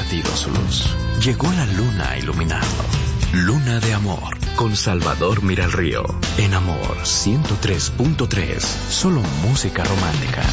perdido su luz. Llegó la luna a iluminarlo. Luna de Amor, con Salvador Miralrío. En Amor 103.3, solo música romántica.